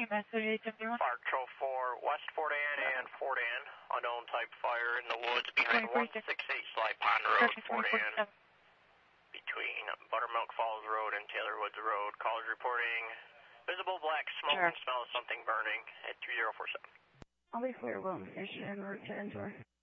EMS 3871. Fire Control 4, West Fort Ann and Fort Ann. Unknown type fire in the woods behind 168 Sly Pond Road, Fort Ann. Between Buttermilk Falls Road and Taylor Woods Road. Callers reporting visible black smoke and smell of something burning at 2047. I'll be clear, Wilton Station, en route to Endor.